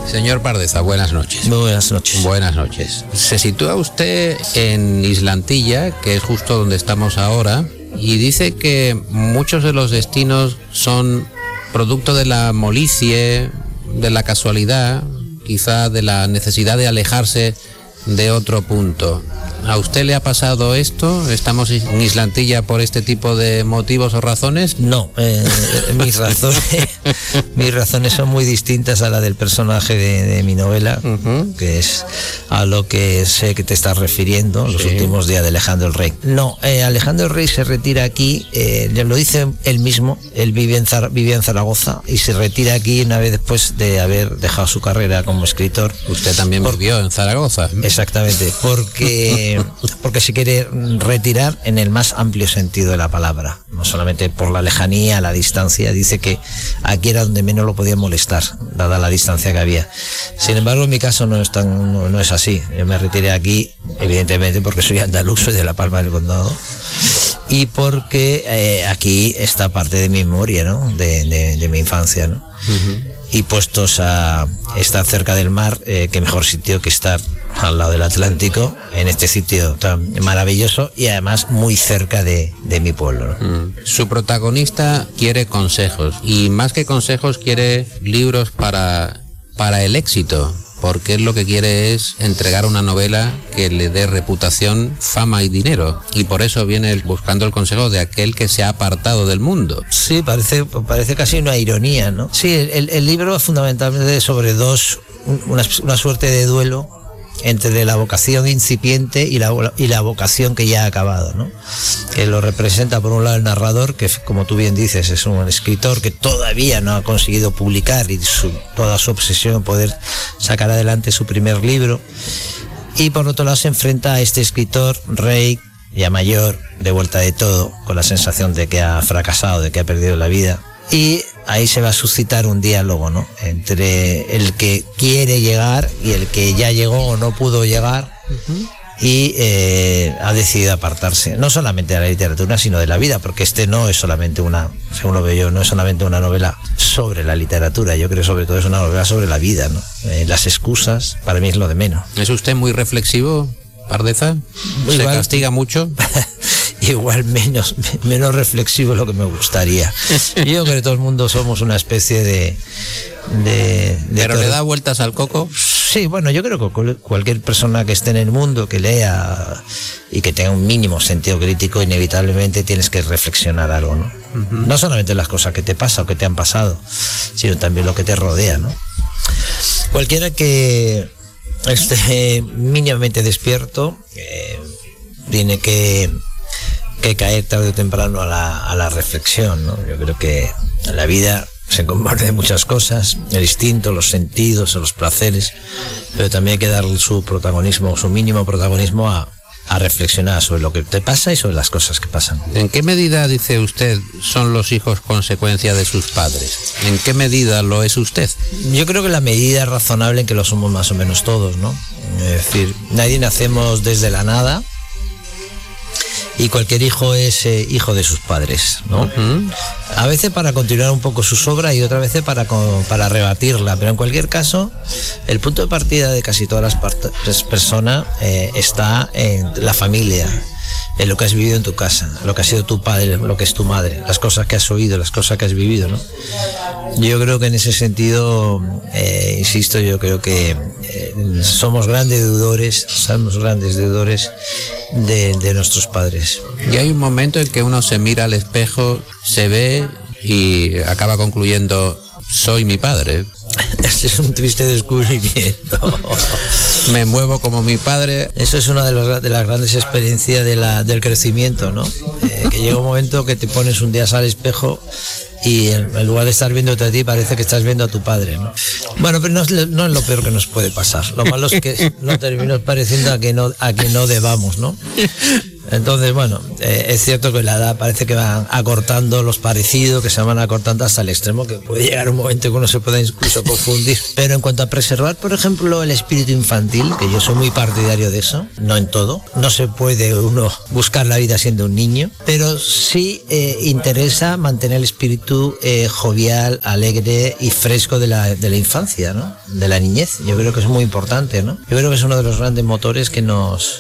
Señor Pardeza, buenas noches. Muy buenas noches. Buenas noches. Se sitúa usted en Islantilla, que es justo donde estamos ahora, y dice que muchos de los destinos son producto de la molicie, de la casualidad, quizá de la necesidad de alejarse de otro punto. ¿A usted le ha pasado esto? ¿Estamos en Islantilla por este tipo de motivos o razones? No, mis razones son muy distintas a la del personaje de mi novela, que es a lo que sé que te estás refiriendo, los últimos días de Alejandro el Rey. No, Alejandro el Rey se retira aquí, lo dice él mismo, él vive en Zaragoza y se retira aquí una vez después de haber dejado su carrera como escritor. Usted también vivió en Zaragoza. Exactamente, porque se quiere retirar en el más amplio sentido de la palabra, no solamente por la lejanía, la distancia. Dice que aquí era donde menos lo podía molestar, dada la distancia que había. Sin embargo, en mi caso no es así. Yo me retiré aquí, evidentemente, porque soy andaluz, soy de La Palma del Condado, y porque aquí está parte de mi memoria, ¿no? de mi infancia, ¿no? Y puestos a estar cerca del mar, qué mejor sitio que estar al lado del Atlántico, en este sitio tan maravilloso y además muy cerca de mi pueblo, ¿no? Su protagonista quiere consejos, y más que consejos quiere libros para el éxito, porque él lo que quiere es entregar una novela que le dé reputación, fama y dinero, y por eso viene buscando el consejo de aquel que se ha apartado del mundo. Sí, parece casi una ironía, ¿no? Sí, el libro es fundamentalmente sobre una suerte de duelo entre la vocación incipiente y la vocación que ya ha acabado, ¿no? Que lo representa por un lado el narrador, que como tú bien dices es un escritor que todavía no ha conseguido publicar, y toda su obsesión en poder sacar adelante su primer libro, y por otro lado se enfrenta a este escritor rey, ya mayor, de vuelta de todo, con la sensación de que ha fracasado, de que ha perdido la vida. Y ahí se va a suscitar un diálogo, ¿no? Entre el que quiere llegar y el que ya llegó o no pudo llegar, y ha decidido apartarse, no solamente de la literatura, sino de la vida, porque no es solamente según lo veo yo, no es solamente una novela sobre la literatura. Yo creo que sobre todo es una novela sobre la vida, ¿no? Las excusas, para mí es lo de menos. ¿Es usted muy reflexivo, Pardeza? ¿Se castiga mucho? Igual menos reflexivo es lo que me gustaría. Yo creo que todo el mundo somos una especie de ¿Pero le da vueltas al coco? Sí, bueno, yo creo que cualquier persona que esté en el mundo, que lea y que tenga un mínimo sentido crítico, inevitablemente tienes que reflexionar algo, ¿no? No solamente las cosas que te pasan o que te han pasado, sino también lo que te rodea, ¿no? Cualquiera que esté mínimamente despierto tiene que caer tarde o temprano a la reflexión, ¿no? Yo creo que la vida se compone de muchas cosas, el instinto, los sentidos, los placeres, pero también hay que darle su mínimo protagonismo a reflexionar sobre lo que te pasa y sobre las cosas que pasan. ¿En qué medida, dice usted, son los hijos consecuencia de sus padres? ¿En qué medida lo es usted? Yo creo que la medida es razonable en que lo somos más o menos todos, ¿no? Es decir, nadie nacemos desde la nada, y cualquier hijo es hijo de sus padres, ¿no? A veces para continuar un poco su obra y otras veces para rebatirla, pero en cualquier caso el punto de partida de casi todas las personas está en la familia, en lo que has vivido en tu casa, lo que ha sido tu padre, lo que es tu madre, las cosas que has oído, las cosas que has vivido, ¿no? Yo creo que en ese sentido, insisto, yo creo que somos grandes deudores de nuestros padres. Y hay un momento en que uno se mira al espejo, se ve y acaba concluyendo: soy mi padre. Este es un triste descubrimiento. Me muevo como mi padre. Eso es una de las grandes experiencias del crecimiento, ¿no? Que llega un momento que te pones un día al espejo y en lugar de estar viéndote a ti, parece que estás viendo a tu padre, ¿no? Bueno, pero no es lo peor que nos puede pasar. Lo malo es que no terminamos pareciendo a que no debamos, ¿no? Entonces, bueno, es cierto que la edad parece que van acortando los parecidos, que se van acortando hasta el extremo, que puede llegar un momento que uno se pueda incluso confundir. Pero en cuanto a preservar, por ejemplo, el espíritu infantil, que yo soy muy partidario de eso, no en todo, no se puede uno buscar la vida siendo un niño, pero sí interesa mantener el espíritu jovial, alegre y fresco de la infancia, ¿no? De la niñez. Yo creo que es muy importante, ¿no? Yo creo que es uno de los grandes motores que nos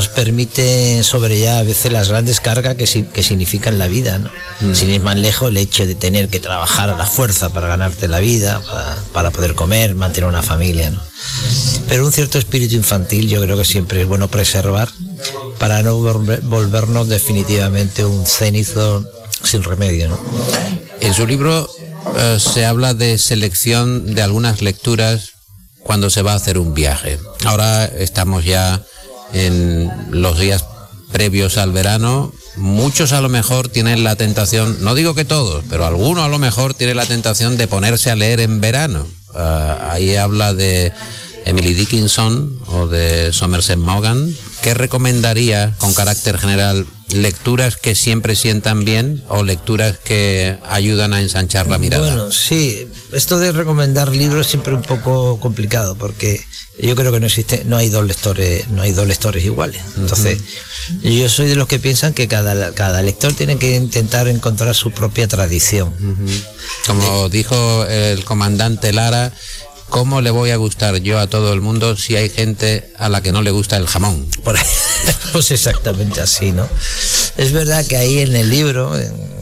permite sobrellevar a veces las grandes cargas que significan la vida, ¿no? Sin ir más lejos, el hecho de tener que trabajar a la fuerza para ganarte la vida, para poder comer, mantener una familia, ¿no? Pero un cierto espíritu infantil yo creo que siempre es bueno preservar para no volvernos definitivamente un cenizo sin remedio, ¿no? En su libro se habla de selección de algunas lecturas cuando se va a hacer un viaje. Ahora estamos ya en los días previos al verano. Muchos a lo mejor tienen la tentación, no digo que todos, pero algunos a lo mejor tienen la tentación de ponerse a leer en verano. Ahí habla de Emily Dickinson o de Somerset Maugham. ¿Qué recomendaría con carácter general? ¿Lecturas que siempre sientan bien o lecturas que ayudan a ensanchar la mirada? Bueno, sí, esto de recomendar libros es siempre un poco complicado, porque yo creo que no hay dos lectores iguales. Entonces, yo soy de los que piensan que cada lector tiene que intentar encontrar su propia tradición. Como dijo el comandante Lara, ¿cómo le voy a gustar yo a todo el mundo si hay gente a la que no le gusta el jamón? Pues exactamente así, ¿no? Es verdad que ahí en el libro,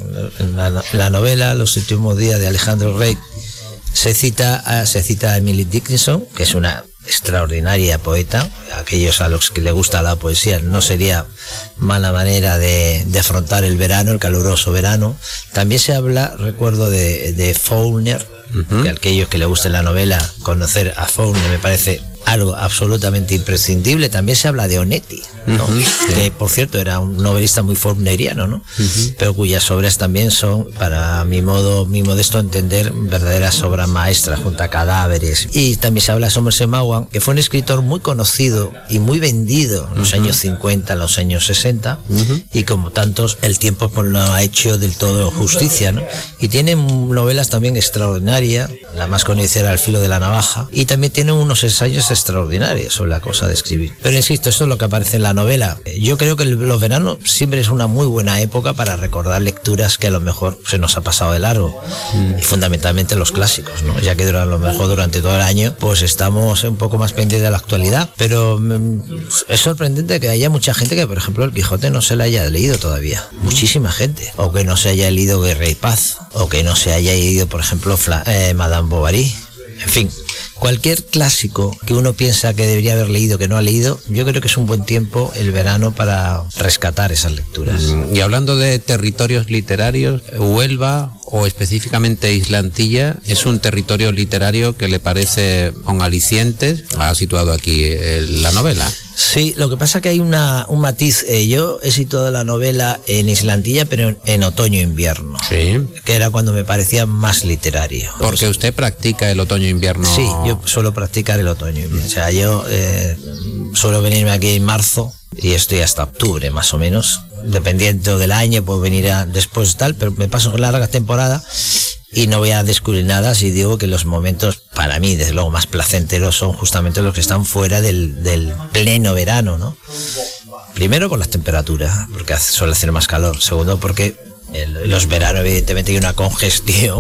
en la novela Los últimos días de Alejandro Rey, se cita a Emily Dickinson, que es una extraordinaria poeta. Aquellos a los que le gusta la poesía, no sería mala manera de afrontar el verano, el caluroso verano. También se habla, recuerdo, de Faulkner, que a aquellos que le guste la novela, conocer a Faulkner me parece algo absolutamente imprescindible. También se habla de Onetti, ¿no? Que por cierto era un novelista muy faulkneriano, ¿no? Pero cuyas obras también son, para mi modesto entender, verdaderas obras maestras, junto a Cadáveres. Y también se habla de Somerset Maugham, que fue un escritor muy conocido y muy vendido en los años 50, en los años 60, y como tantos el tiempo pues no ha hecho del todo justicia, ¿no? Y tiene novelas también extraordinarias, la más conocida era Al filo de la navaja, y también tiene unos ensayos extraordinarios sobre la cosa de escribir. Pero insisto, esto es lo que aparece en la novela. Yo creo que los veranos siempre es una muy buena época para recordar lecturas que a lo mejor se nos ha pasado de largo, y fundamentalmente los clásicos, ¿no? Ya que a lo mejor durante todo el año pues estamos un poco más pendientes de la actualidad, pero es sorprendente que haya mucha gente que, por ejemplo, el Quijote no se la haya leído todavía. Muchísima gente. O que no se haya leído Guerra y Paz, o que no se haya leído, por ejemplo, Madame Bovary. En fin, cualquier clásico que uno piensa que debería haber leído, que no ha leído, yo creo que es un buen tiempo el verano para rescatar esas lecturas. Y hablando de territorios literarios, Huelva, o específicamente Islantilla, es un territorio literario que le parece con alicientes. Ha situado aquí la novela. Sí, lo que pasa es que hay un matiz. Yo he situado la novela en Islantilla, pero en otoño-invierno. Sí. Que era cuando me parecía más literario. Porque usted practica el otoño-invierno. Sí, yo suelo practicar el otoño-invierno. O sea, yo suelo venirme aquí en marzo y estoy hasta octubre, más o menos. Dependiendo del año, puedo venir después tal, pero me paso larga temporada y no voy a descubrir nada si digo que los momentos, para mí, desde luego, más placenteros son justamente los que están fuera del pleno verano, ¿no? Primero por las temperaturas, porque suele hacer más calor. Segundo, porque los veranos, evidentemente, hay una congestión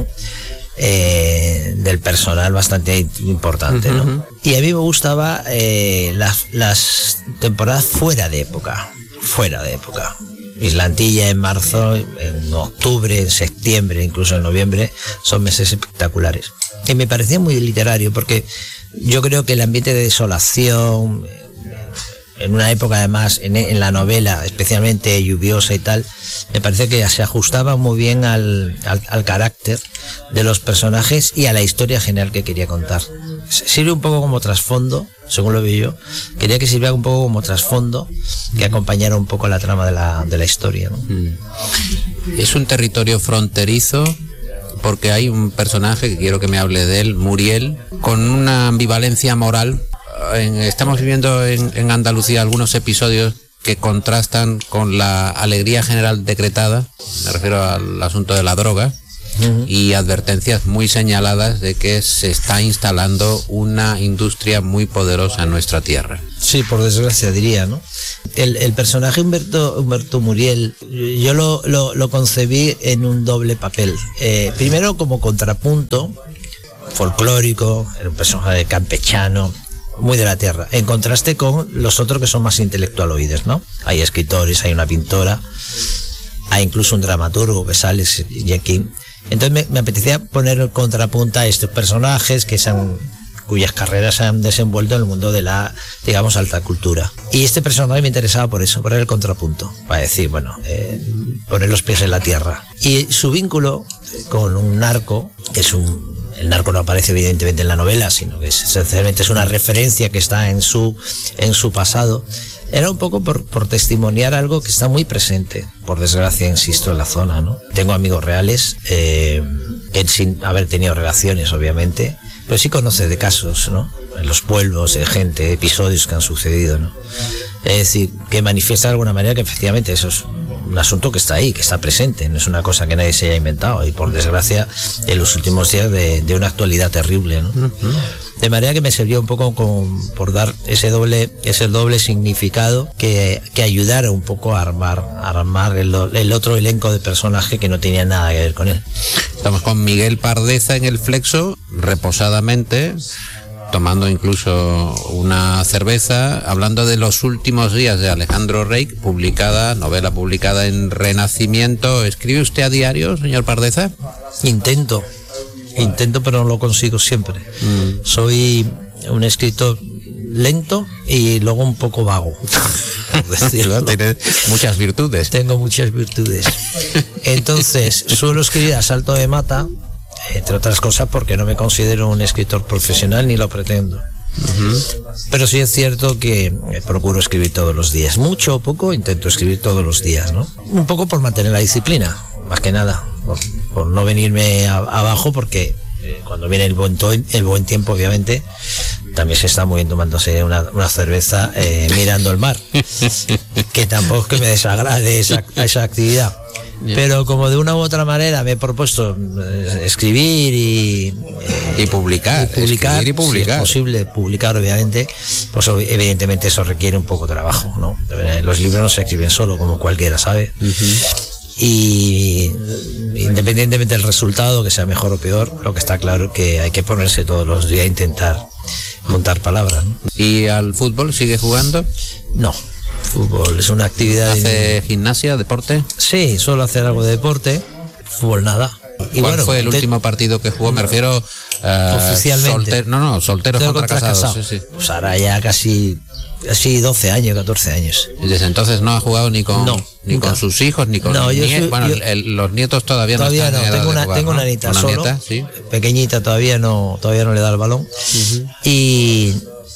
del personal bastante importante, ¿no? Y a mí me gustaba las temporadas fuera de época. Islantilla en marzo, en octubre, en septiembre, incluso en noviembre, son meses espectaculares. Y me parecía muy literario, porque yo creo que el ambiente de desolación, en una época además, en la novela, especialmente lluviosa y tal, me parece que se ajustaba muy bien al carácter de los personajes y a la historia general que quería contar. Sirve un poco como trasfondo, según lo veo yo. Quería que sirviera un poco como trasfondo, que acompañara un poco la trama de la historia, ¿no? Es un territorio fronterizo, porque hay un personaje que quiero que me hable de él, Muriel, con una ambivalencia moral. Estamos viviendo en Andalucía algunos episodios que contrastan con la alegría general decretada, me refiero al asunto de la droga, y advertencias muy señaladas de que se está instalando una industria muy poderosa en nuestra tierra. Sí, por desgracia diría, ¿no? El personaje Humberto Muriel, yo lo concebí en un doble papel. Primero como contrapunto folclórico, era un personaje campechano, muy de la tierra, en contraste con los otros que son más intelectualoides, ¿no? Hay escritores, hay una pintora, hay incluso un dramaturgo que sale, Jekyll. Entonces me apetecía poner el contrapunto a estos personajes cuyas carreras se han desenvuelto en el mundo de la, digamos, alta cultura. Y este personaje me interesaba por eso, poner el contrapunto, para decir, bueno, poner los pies en la tierra. Y su vínculo con un narco, que es el narco no aparece evidentemente en la novela, sino que sencillamente es una referencia que está en su pasado. Era un poco por testimoniar algo que está muy presente, por desgracia, insisto, en la zona, ¿no? Tengo amigos reales, que sin haber tenido relaciones, obviamente, pero sí conoce de casos, ¿no? En los pueblos, de gente, episodios que han sucedido, ¿no? Es decir, que manifiesta de alguna manera que efectivamente eso es un asunto que está ahí, que está presente, no es una cosa que nadie se haya inventado, y por desgracia en los últimos días de una actualidad terrible, ¿no? De manera que me sirvió un poco por dar ese doble significado que ayudara un poco a armar el otro elenco de personaje que no tenía nada que ver con él. Estamos con Miguel Pardeza en el Flexo, reposadamente, tomando incluso una cerveza, hablando de los últimos días de Alejandro Reich, novela publicada en Renacimiento. ¿Escribe usted a diario, señor Pardeza? Intento, pero no lo consigo siempre. Soy un escritor lento y luego un poco vago. Tiene muchas virtudes. Tengo muchas virtudes. Entonces, suelo escribir a salto de mata, entre otras cosas porque no me considero un escritor profesional ni lo pretendo. Pero sí es cierto que procuro escribir todos los días. Mucho o poco, intento escribir todos los días, ¿no? Un poco por mantener la disciplina, más que nada, por no venirme abajo, porque cuando viene el buen tiempo, obviamente, también se está muy bien tomándose una cerveza mirando el mar, que tampoco es que me desagrade esa actividad. Pero como de una u otra manera me he propuesto escribir y publicar. Si es posible publicar, obviamente, pues evidentemente eso requiere un poco de trabajo, ¿no? Los libros no se escriben solo, como cualquiera sabe. Y independientemente del resultado, que sea mejor o peor, lo que está claro es que hay que ponerse todos los días a intentar montar palabras, ¿no? ¿Y al fútbol sigue jugando? No. Fútbol es una actividad. ¿Hace gimnasia, deporte? Sí, suelo hacer algo de deporte. Fútbol nada. Y ¿cuál fue el último partido que jugó? Me refiero oficialmente. Solteros contra casados. Sí. Pues ahora ya casi 12 años, 14 años. Y desde entonces no ha jugado ni con sus hijos, ni con los nietos todavía no están. Tengo una nieta solo, nieta, ¿sí? Pequeñita, todavía no le da el balón. Y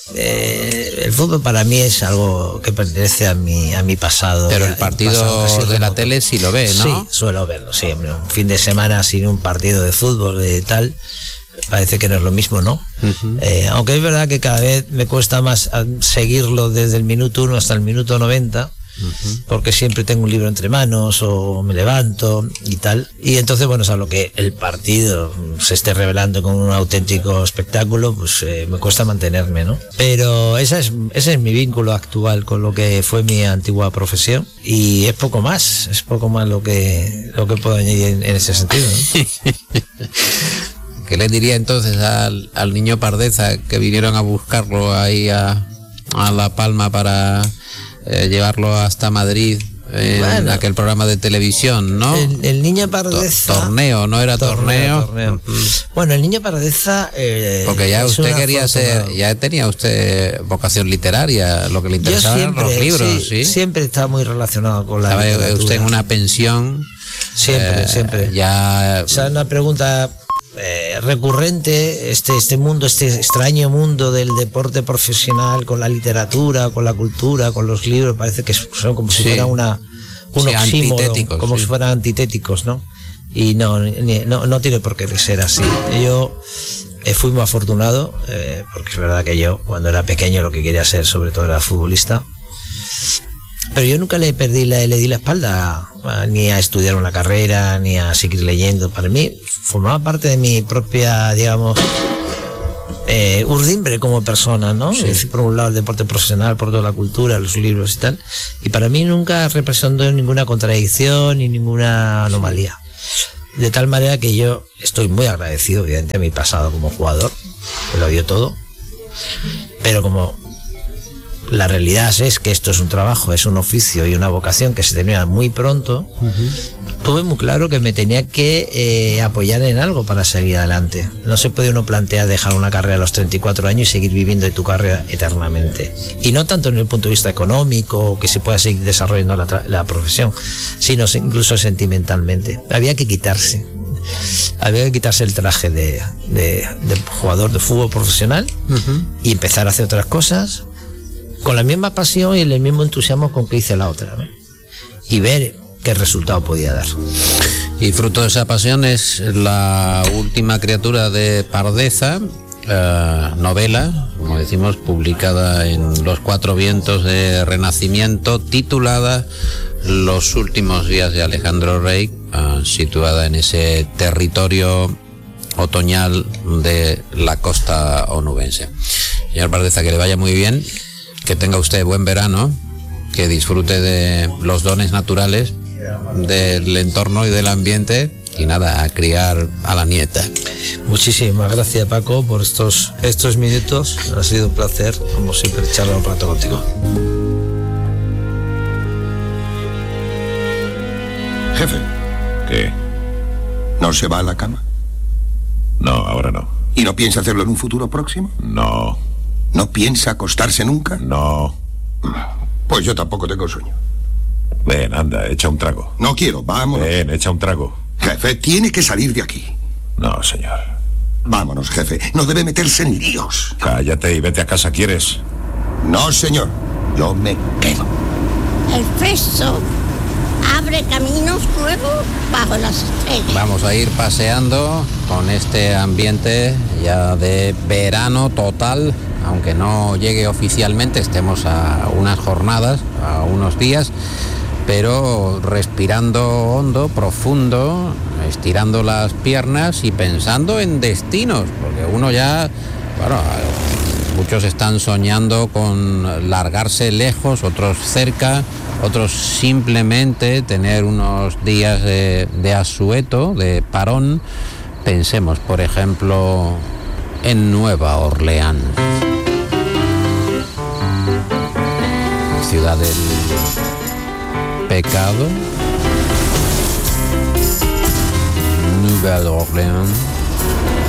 el fútbol para mí es algo que pertenece a mi pasado. Pero el partido de la tele sí lo ve, ¿no? Sí, suelo verlo, sí. Un fin de semana sin un partido de fútbol de tal, parece que no es lo mismo, ¿no? Aunque es verdad que cada vez me cuesta más seguirlo desde el minuto 1 hasta el minuto 90, porque siempre tengo un libro entre manos o me levanto y tal, y entonces bueno, salvo que el partido se esté revelando como un auténtico espectáculo, pues me cuesta mantenerme, ¿no? Pero ese es mi vínculo actual con lo que fue mi antigua profesión, y es poco más lo que puedo añadir en ese sentido, ¿no? ¿Qué le diría entonces al niño Pardeza que vinieron a buscarlo ahí a La Palma para llevarlo hasta Madrid en aquel programa de televisión, ¿no? El niño Pardeza... Torneo, ¿no era torneo? Bueno, el niño Pardeza... porque ya usted quería ya tenía usted vocación literaria, lo que le interesaban eran los libros, ¿sí? Siempre está muy relacionado con la literatura. Usted en una pensión... Siempre. Ya... O sea, una pregunta... recurrente, este extraño mundo del deporte profesional con la literatura, con la cultura, con los libros, parece que son como si fuera un oxímoron, como si fueran antitéticos, ¿no? Y no tiene por qué ser así. Yo fui muy afortunado, porque es verdad que yo cuando era pequeño lo que quería ser sobre todo era futbolista, Pero yo nunca le di la espalda ni a estudiar una carrera, ni a seguir leyendo. Para mí formaba parte de mi propia, digamos, urdimbre como persona, ¿no? Sí. Es decir, por un lado el deporte profesional, por toda la cultura, los libros y tal. Y para mí nunca representó ninguna contradicción ni ninguna anomalía. De tal manera que yo estoy muy agradecido, evidentemente, a mi pasado como jugador, que lo dio todo. Pero como la realidad es que esto es un trabajo, es un oficio y una vocación que se tenía muy pronto, tuve muy claro que me tenía que apoyar en algo para seguir adelante. No se puede uno plantear dejar una carrera a los 34 años y seguir viviendo de tu carrera eternamente. Y no tanto en el punto de vista económico, que se pueda seguir desarrollando la profesión, sino incluso sentimentalmente. Había que quitarse el traje de jugador de fútbol profesional y empezar a hacer otras cosas con la misma pasión y el mismo entusiasmo con que hice la otra, ¿no? Y ver qué resultado podía dar. Y fruto de esa pasión es la última criatura de Pardeza, novela, como decimos, publicada en Los Cuatro Vientos de Renacimiento, titulada Los últimos días de Alejandro Rey, situada en ese territorio otoñal de la costa onubense. Señor Pardeza, que le vaya muy bien, que tenga usted buen verano, que disfrute de los dones naturales del entorno y del ambiente, y nada, a criar a la nieta. Muchísimas gracias, Paco, por estos minutos. Ha sido un placer, como siempre, charlar un rato contigo. Jefe. ¿Qué? ¿No se va a la cama? No, ahora no. ¿Y no piensa hacerlo en un futuro próximo? No. ¿No piensa acostarse nunca? No. Pues yo tampoco tengo sueño. Ven, anda, echa un trago. No quiero, vámonos. Ven, echa un trago. Jefe, tiene que salir de aquí. No, señor. Vámonos, jefe. No debe meterse en líos. Cállate y vete a casa, ¿quieres? No, señor. Yo me quedo. El Festo abre caminos nuevos bajo las estrellas. Vamos a ir paseando con este ambiente ya de verano total, aunque no llegue oficialmente, estemos a unas jornadas, a unos días, pero respirando hondo, profundo, estirando las piernas y pensando en destinos, porque uno ya, bueno, muchos están soñando con largarse lejos, otros cerca, otros simplemente tener unos días de asueto, de parón. Pensemos, por ejemplo, en Nueva Orleans, ciudad del pecado. Nueva Orleans.